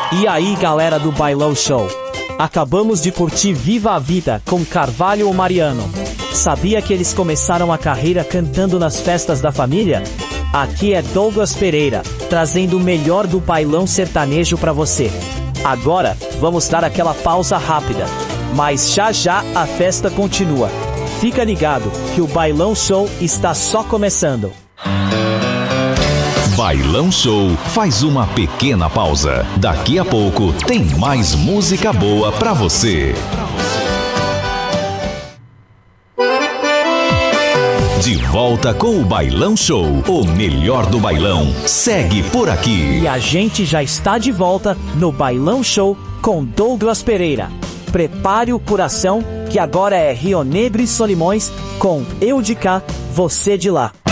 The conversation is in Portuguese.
E aí, galera do Bailão Show? Acabamos de curtir Viva a Vida com Carvalho ou Mariano. Sabia que eles começaram a carreira cantando nas festas da família? Aqui é Douglas Pereira, trazendo o melhor do bailão sertanejo pra você. Agora, vamos dar aquela pausa rápida. Mas já já a festa continua. Fica ligado, que o Bailão Show está só começando. Bailão Show faz uma pequena pausa. Daqui a pouco tem mais música boa pra você. De volta com o Bailão Show. O melhor do bailão segue por aqui. E a gente já está de volta no Bailão Show com Douglas Pereira. Prepare o coração, que agora é Rio Negro e Solimões com Eu de Cá, Você de Lá.